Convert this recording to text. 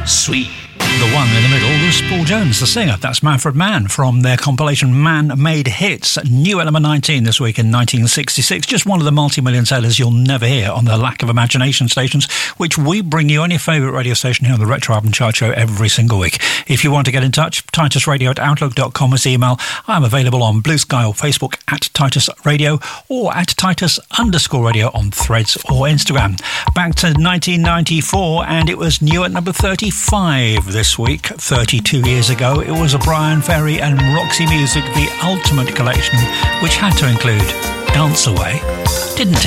Sweet. The one in the middle was Paul Jones, the singer. That's Manfred Mann from their compilation Man-Made Hits. New at number 19 this week in 1966. Just one of the multi-million sellers you'll never hear on the Lack of Imagination stations, which we bring you on your favourite radio station here on the Retro Album Chart Show every single week. If you want to get in touch, titusradio@outlook.com is the email. I'm available on Blue Sky or Facebook at Titus Radio or at Titus_radio on Threads or Instagram. Back to 1994, and it was new at number 35 this week. 32 years ago, it was a Brian Ferry and Roxy Music, the Ultimate Collection, which had to include Dance Away, didn't it?